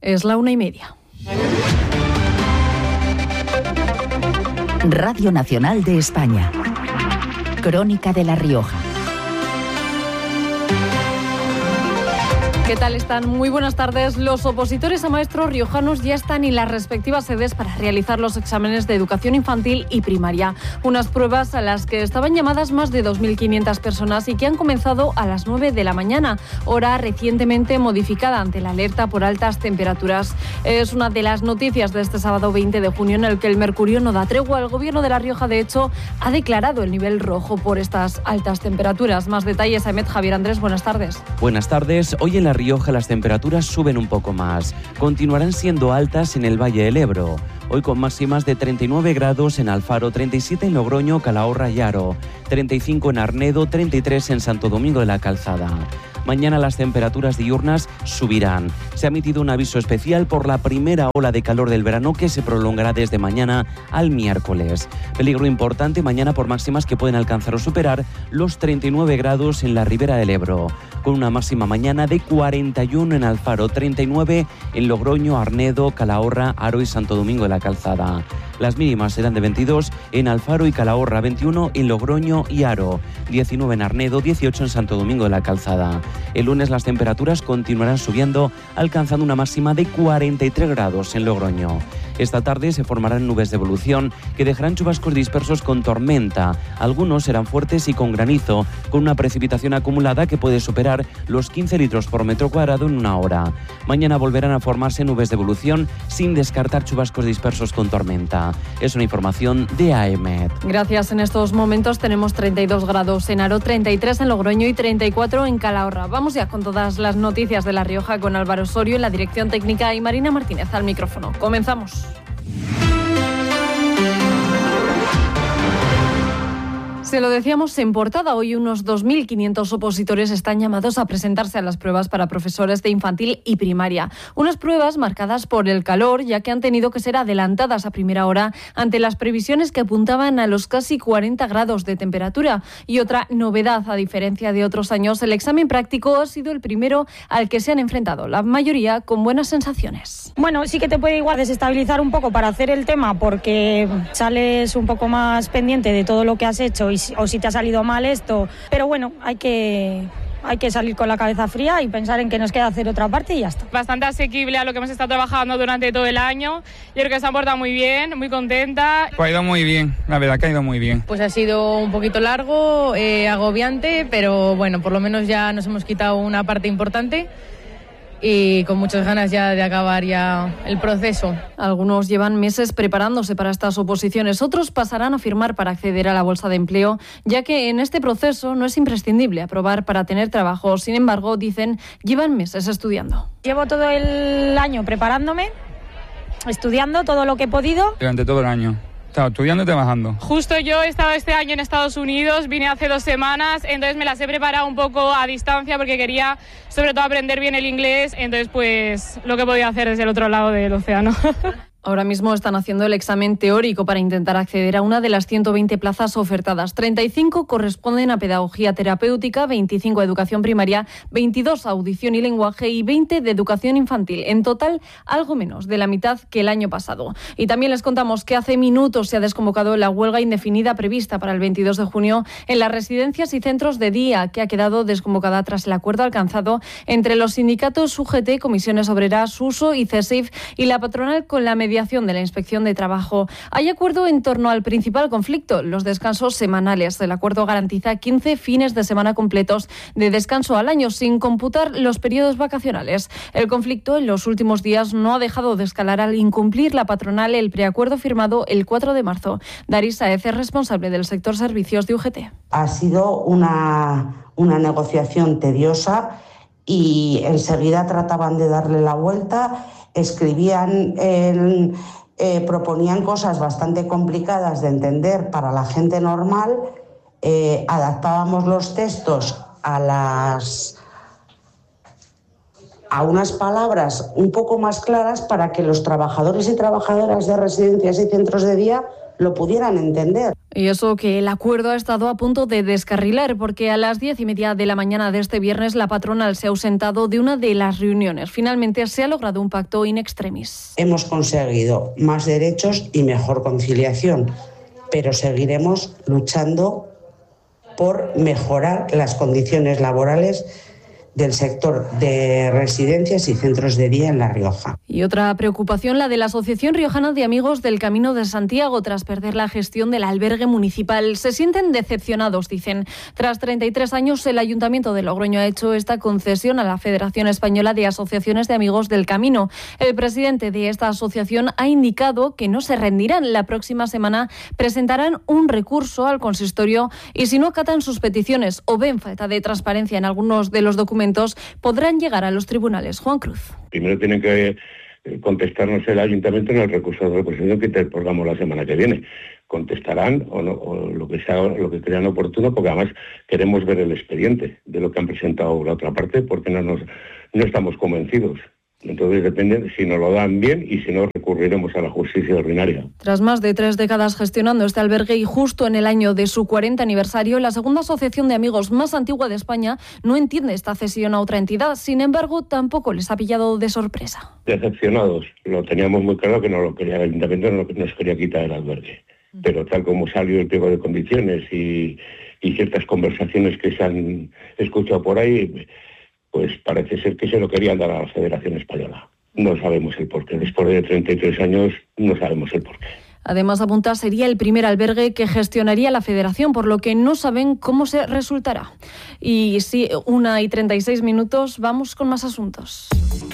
Es la 1:30. Radio Nacional de España. Crónica de La Rioja. ¿Qué tal están? Muy buenas tardes. Los opositores a maestros riojanos ya están en las respectivas sedes para realizar los exámenes de educación infantil y primaria. Unas pruebas a las que estaban llamadas más de 2.500 personas y que han comenzado a las 9 de la mañana, hora recientemente modificada ante la alerta por altas temperaturas. Es una de las noticias de este sábado 20 de junio en el que el mercurio no da tregua. El Gobierno de La Rioja, de hecho, ha declarado el nivel rojo por estas altas temperaturas. Más detalles, Ahmed Javier Andrés, buenas tardes. Buenas tardes. Hoy en La Rioja las temperaturas suben un poco más. Continuarán siendo altas en el Valle del Ebro. Hoy con máximas de 39 grados en Alfaro, 37 en Logroño, Calahorra y Haro, 35 en Arnedo, 33 en Santo Domingo de la Calzada. Mañana las temperaturas diurnas subirán. Se ha emitido un aviso especial por la primera ola de calor del verano que se prolongará desde mañana al miércoles. Peligro importante mañana por máximas que pueden alcanzar o superar los 39 grados en la Ribera del Ebro, con una máxima mañana de 41 en Alfaro, 39 en Logroño, Arnedo, Calahorra, Haro y Santo Domingo de la Calzada. Las mínimas serán de 22 en Alfaro y Calahorra, 21 en Logroño y Haro, 19 en Arnedo, 18 en Santo Domingo de la Calzada. El lunes las temperaturas continuarán subiendo, alcanzando una máxima de 43 grados en Logroño. Esta tarde se formarán nubes de evolución que dejarán chubascos dispersos con tormenta. Algunos serán fuertes y con granizo, con una precipitación acumulada que puede superar los 15 litros por metro cuadrado en una hora. Mañana volverán a formarse nubes de evolución sin descartar chubascos dispersos con tormenta. Es una información de AEMET. Gracias. En estos momentos tenemos 32 grados en Haro, 33 en Logroño y 34 en Calahorra. Vamos ya con todas las noticias de La Rioja con Álvaro Osorio en la dirección técnica y Marina Martínez al micrófono. Comenzamos. Se lo decíamos en portada, hoy unos 2.500 opositores están llamados a presentarse a las pruebas para profesores de infantil y primaria. Unas pruebas marcadas por el calor, ya que han tenido que ser adelantadas a primera hora ante las previsiones que apuntaban a los casi 40 grados de temperatura. Y otra novedad, a diferencia de otros años, el examen práctico ha sido el primero al que se han enfrentado, la mayoría con buenas sensaciones. Bueno, sí que te puede igual desestabilizar un poco para hacer el tema porque sales un poco más pendiente de todo lo que has hecho o si te ha salido mal esto, pero bueno, hay que salir con la cabeza fría y pensar en que nos queda hacer otra parte y ya está. Bastante asequible a lo que hemos estado trabajando durante todo el año. Yo creo que se han portado muy bien, muy contenta. Pues ha ido muy bien, la verdad que ha ido muy bien. Pues ha sido un poquito largo, agobiante, pero bueno, por lo menos ya nos hemos quitado una parte importante y con muchas ganas ya de acabar ya el proceso. Algunos llevan meses preparándose para estas oposiciones, otros pasarán a firmar para acceder a la bolsa de empleo, ya que en este proceso no es imprescindible aprobar para tener trabajo. Sin embargo, dicen, llevan meses estudiando. Llevo todo el año preparándome, estudiando todo lo que he podido. Durante todo el año. Estaba estudiando y trabajando. Justo yo he estado este año en Estados Unidos, vine hace 2 semanas, entonces me las he preparado un poco a distancia porque quería sobre todo aprender bien el inglés, entonces pues lo que podía hacer desde el otro lado del océano. Ahora mismo están haciendo el examen teórico para intentar acceder a una de las 120 plazas ofertadas. 35 corresponden a pedagogía terapéutica, 25 a educación primaria, 22 a audición y lenguaje y 20 de educación infantil. En total, algo menos de la mitad que el año pasado. Y también les contamos que hace minutos se ha desconvocado la huelga indefinida prevista para el 22 de junio en las residencias y centros de día, que ha quedado desconvocada tras el acuerdo alcanzado entre los sindicatos UGT, Comisiones Obreras, SUSO y CESIF y la patronal con la mediación de la Inspección de Trabajo. Hay acuerdo en torno al principal conflicto, los descansos semanales. El acuerdo garantiza 15 fines de semana completos de descanso al año, sin computar los periodos vacacionales. El conflicto en los últimos días no ha dejado de escalar al incumplir la patronal el preacuerdo firmado el 4 de marzo. Daris Saez es responsable del sector servicios de UGT. Ha sido una negociación tediosa y enseguida trataban de darle la vuelta. Escribían, proponían cosas bastante complicadas de entender para la gente normal, adaptábamos los textos a unas palabras un poco más claras para que los trabajadores y trabajadoras de residencias y centros de día lo pudieran entender. Y eso que el acuerdo ha estado a punto de descarrilar, porque a las 10:30 de la mañana de este viernes la patronal se ha ausentado de una de las reuniones. Finalmente se ha logrado un pacto in extremis. Hemos conseguido más derechos y mejor conciliación, pero seguiremos luchando por mejorar las condiciones laborales del sector de residencias y centros de día en La Rioja. Y otra preocupación, la de la Asociación Riojana de Amigos del Camino de Santiago, tras perder la gestión del albergue municipal. Se sienten decepcionados, dicen. Tras 33 años, el Ayuntamiento de Logroño ha hecho esta concesión a la Federación Española de Asociaciones de Amigos del Camino. El presidente de esta asociación ha indicado que no se rendirán. La próxima semana presentarán un recurso al consistorio y si no acatan sus peticiones o ven falta de transparencia en algunos de los documentos, podrán llegar a los tribunales. Juan Cruz. Primero tienen que contestarnos el ayuntamiento en el recurso de reposición que interpongamos la semana que viene. Contestarán o no, o lo que crean oportuno, porque además queremos ver el expediente de lo que han presentado la otra parte, porque no estamos convencidos. Entonces depende si nos lo dan bien y si no recurriremos a la justicia ordinaria. Tras más de 3 décadas gestionando este albergue y justo en el año de su 40 aniversario, la segunda asociación de amigos más antigua de España no entiende esta cesión a otra entidad. Sin embargo, tampoco les ha pillado de sorpresa. Decepcionados. Lo teníamos muy claro que no lo quería el ayuntamiento, no nos quería quitar el albergue. Pero tal como salió el pliego de condiciones y ciertas conversaciones que se han escuchado por ahí, pues parece ser que se lo querían dar a la Federación Española. No sabemos el porqué. Después de 33 años no sabemos el porqué. Además, apunta, sería el primer albergue que gestionaría la Federación, por lo que no saben cómo se resultará. Y sí, 1:36, vamos con más asuntos.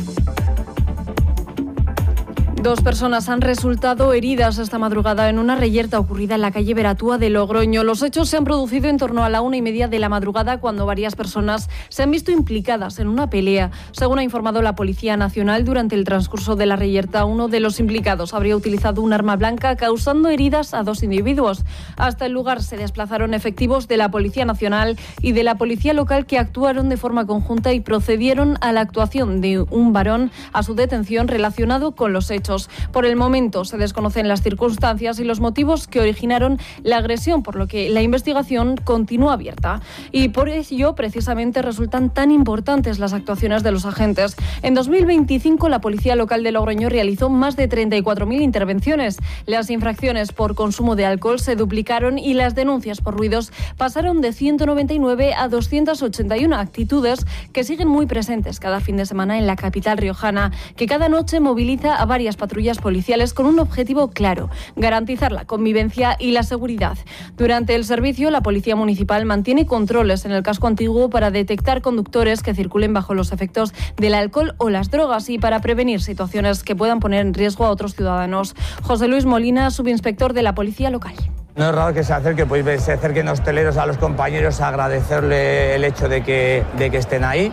2 personas han resultado heridas esta madrugada en una reyerta ocurrida en la calle Veratúa de Logroño. Los hechos se han producido en torno a la 1:30 de la madrugada, cuando varias personas se han visto implicadas en una pelea. Según ha informado la Policía Nacional, durante el transcurso de la reyerta, uno de los implicados habría utilizado un arma blanca, causando heridas a 2 individuos. Hasta el lugar se desplazaron efectivos de la Policía Nacional y de la Policía Local, que actuaron de forma conjunta y procedieron a la actuación de un varón a su detención relacionado con los hechos. Por el momento se desconocen las circunstancias y los motivos que originaron la agresión, por lo que la investigación continúa abierta. Y por ello, precisamente, resultan tan importantes las actuaciones de los agentes. En 2025, la Policía Local de Logroño realizó más de 34.000 intervenciones. Las infracciones por consumo de alcohol se duplicaron y las denuncias por ruidos pasaron de 199 a 281, actitudes que siguen muy presentes cada fin de semana en la capital riojana, que cada noche moviliza a varias patrullas policiales con un objetivo claro: garantizar la convivencia y la seguridad. Durante el servicio, la Policía Municipal mantiene controles en el casco antiguo para detectar conductores que circulen bajo los efectos del alcohol o las drogas y para prevenir situaciones que puedan poner en riesgo a otros ciudadanos. José Luis Molina, subinspector de la Policía Local. No es raro que se acerquen hosteleros a los compañeros a agradecerle el hecho de que estén ahí.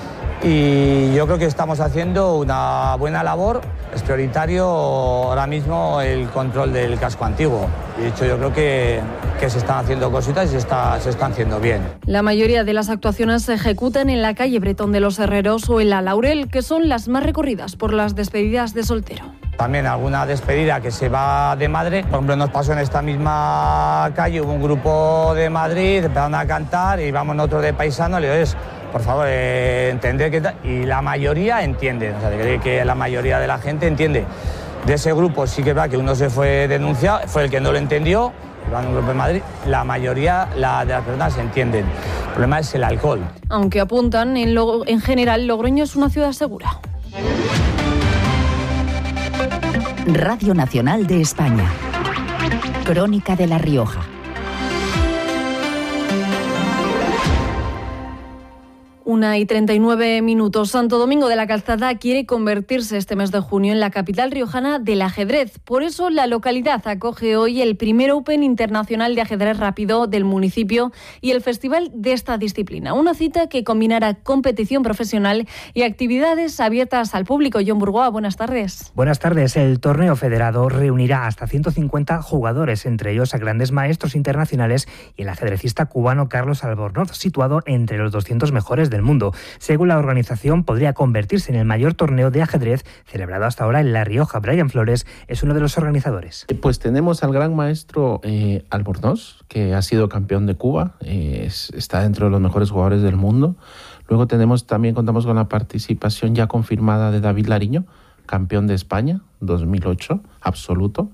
Y yo creo que estamos haciendo una buena labor. Es prioritario ahora mismo el control del casco antiguo. De hecho, yo creo que se están haciendo cositas y se están haciendo bien. La mayoría de las actuaciones se ejecutan en la calle Bretón de los Herreros o en la Laurel, que son las más recorridas por las despedidas de soltero. También alguna despedida que se va de madre. Por ejemplo, nos pasó en esta misma calle, hubo un grupo de Madrid, empezaron a cantar y vamos nosotros de paisano, le digo, por favor, entender que tal. Y la mayoría entiende, o sea, que la mayoría de la gente entiende. De ese grupo sí que es verdad que uno se fue denunciado, fue el que no lo entendió, iba en un grupo de Madrid. La mayoría de las personas entienden. El problema es el alcohol. Aunque apuntan, en general, Logroño es una ciudad segura. Radio Nacional de España. Crónica de La Rioja. Una y 39 minutos. Santo Domingo de la Calzada quiere convertirse este mes de junio en la capital riojana del ajedrez. Por eso la localidad acoge hoy el primer Open Internacional de Ajedrez Rápido del municipio y el festival de esta disciplina. Una cita que combinará competición profesional y actividades abiertas al público. John Burgoa, buenas tardes. Buenas tardes. El torneo federado reunirá hasta 150 jugadores, entre ellos a grandes maestros internacionales y el ajedrecista cubano Carlos Albornoz, situado entre los 200 mejores del mundo. mundo. Según la organización, podría convertirse en el mayor torneo de ajedrez celebrado hasta ahora en La Rioja. Brian Flores es uno de los organizadores. Pues tenemos al gran maestro Albornoz, que ha sido campeón de Cuba, está dentro de los mejores jugadores del mundo. Luego contamos con la participación ya confirmada de David Lariño, campeón de España, 2008, absoluto,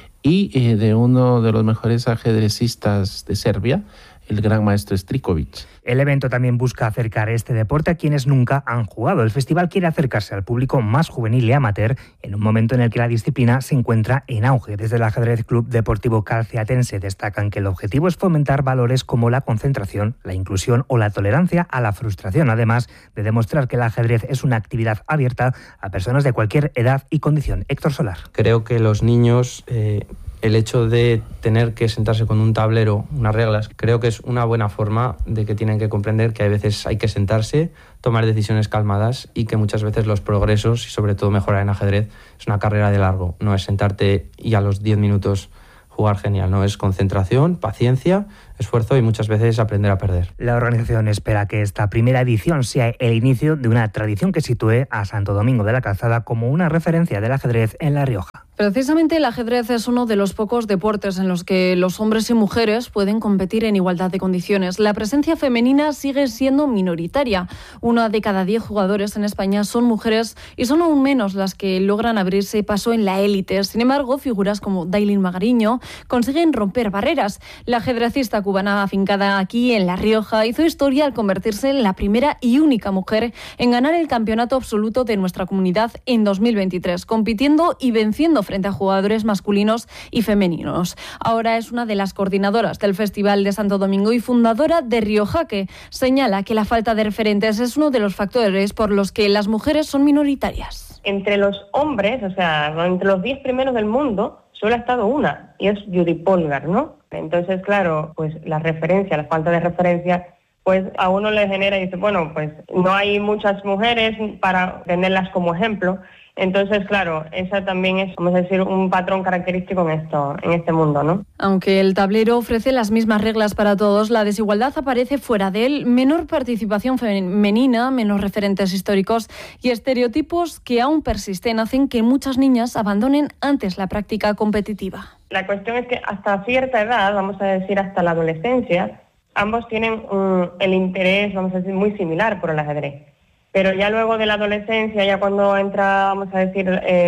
y de uno de los mejores ajedrecistas de Serbia, el gran maestro Strikovic. El evento también busca acercar este deporte a quienes nunca han jugado. El festival quiere acercarse al público más juvenil y amateur en un momento en el que la disciplina se encuentra en auge. Desde el Ajedrez Club Deportivo Calceatense destacan que el objetivo es fomentar valores como la concentración, la inclusión o la tolerancia a la frustración, además de demostrar que el ajedrez es una actividad abierta a personas de cualquier edad y condición. Héctor Solar. Creo que los niños... El hecho de tener que sentarse con un tablero, unas reglas, creo que es una buena forma de que tienen que comprender que a veces hay que sentarse, tomar decisiones calmadas y que muchas veces los progresos y sobre todo mejorar en ajedrez es una carrera de largo. No es sentarte y a los 10 minutos jugar genial, no, es concentración, paciencia, esfuerzo y muchas veces aprender a perder. La organización espera que esta primera edición sea el inicio de una tradición que sitúe a Santo Domingo de la Calzada como una referencia del ajedrez en La Rioja. Precisamente el ajedrez es uno de los pocos deportes en los que los hombres y mujeres pueden competir en igualdad de condiciones. La presencia femenina sigue siendo minoritaria. 1 de cada 10 jugadores en España son mujeres y son aún menos las que logran abrirse paso en la élite. Sin embargo, figuras como Dailin Magariño consiguen romper barreras. La ajedrecista cubana afincada aquí en La Rioja hizo historia al convertirse en la primera y única mujer en ganar el campeonato absoluto de nuestra comunidad en 2023, compitiendo y venciendo frente a jugadores masculinos y femeninos. Ahora es una de las coordinadoras del Festival de Santo Domingo y fundadora de Riojaque. Señala que la falta de referentes es uno de los factores por los que las mujeres son minoritarias. Entre los hombres, o sea, entre los 10 primeros del mundo, solo ha estado una, y es Judy Polgar, ¿no? Entonces, claro, pues la falta de referencia, pues a uno le genera y dice, bueno, pues no hay muchas mujeres para tenerlas como ejemplo. Entonces, claro, esa también es, vamos a decir, un patrón característico en este mundo, ¿no? Aunque el tablero ofrece las mismas reglas para todos, la desigualdad aparece fuera de él. Menor participación femenina, menos referentes históricos y estereotipos que aún persisten hacen que muchas niñas abandonen antes la práctica competitiva. La cuestión es que hasta cierta edad, vamos a decir hasta la adolescencia, ambos tienen el interés, vamos a decir, muy similar por el ajedrez. Pero ya luego de la adolescencia, ya cuando entra, vamos a decir,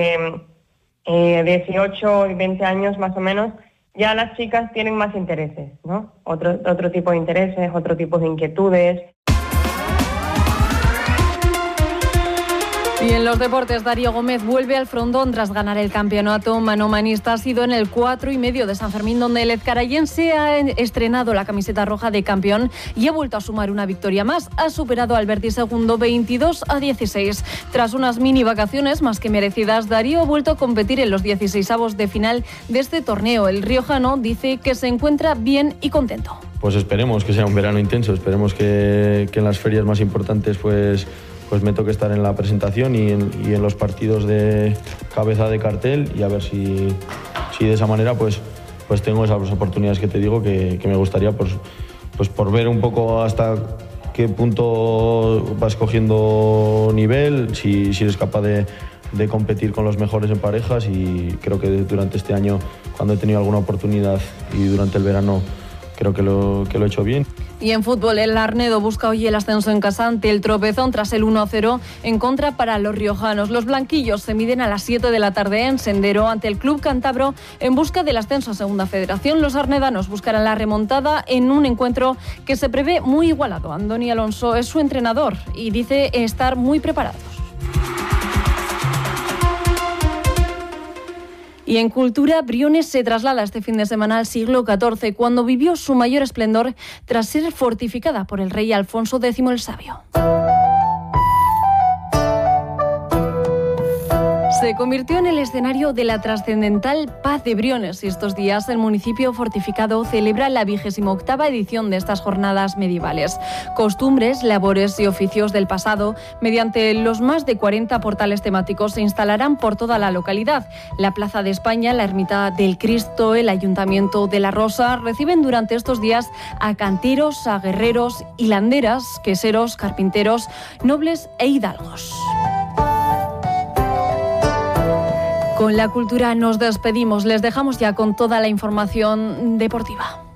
18 y 20 años más o menos, ya las chicas tienen más intereses, ¿no? Otro tipo de intereses, otro tipo de inquietudes. Y en los deportes, Darío Gómez vuelve al frontón tras ganar el campeonato manomanista. Ha sido en el 4,5 de San Fermín, donde el ezcarayense ha estrenado la camiseta roja de campeón y ha vuelto a sumar una victoria más. Ha superado al Verdi segundo 22-16. Tras unas mini vacaciones más que merecidas, Darío ha vuelto a competir en los 16avos de final de este torneo. El riojano dice que se encuentra bien y contento. Pues esperemos que sea un verano intenso, esperemos que en las ferias más importantes pues me toque estar en la presentación y en los partidos de cabeza de cartel y a ver si de esa manera pues tengo esas oportunidades que te digo que me gustaría pues por ver un poco hasta qué punto vas cogiendo nivel, si eres capaz de competir con los mejores en parejas, y creo que durante este año, cuando he tenido alguna oportunidad y durante el verano, creo que lo he hecho bien. Y en fútbol, el Arnedo busca hoy el ascenso en casa ante el Tropezón tras el 1-0 en contra para los riojanos. Los blanquillos se miden a las 7 de la tarde en Sendero ante el Club Cántabro en busca del ascenso a Segunda Federación. Los arnedanos buscarán la remontada en un encuentro que se prevé muy igualado. Andoni Alonso es su entrenador y dice estar muy preparados. Y en cultura, Briones se traslada este fin de semana al siglo XIV, cuando vivió su mayor esplendor tras ser fortificada por el rey Alfonso X el Sabio. Se se convirtió en el escenario de la trascendental Paz de Briones y estos días el municipio fortificado celebra la 28ª edición de estas jornadas medievales. Costumbres, labores y oficios del pasado, mediante los más de 40 portales temáticos, se instalarán por toda la localidad. La Plaza de España, la Ermita del Cristo, el Ayuntamiento de La Rosa reciben durante estos días a canteros, a guerreros, hilanderas, queseros, carpinteros, nobles e hidalgos. Con la cultura nos despedimos, les dejamos ya con toda la información deportiva.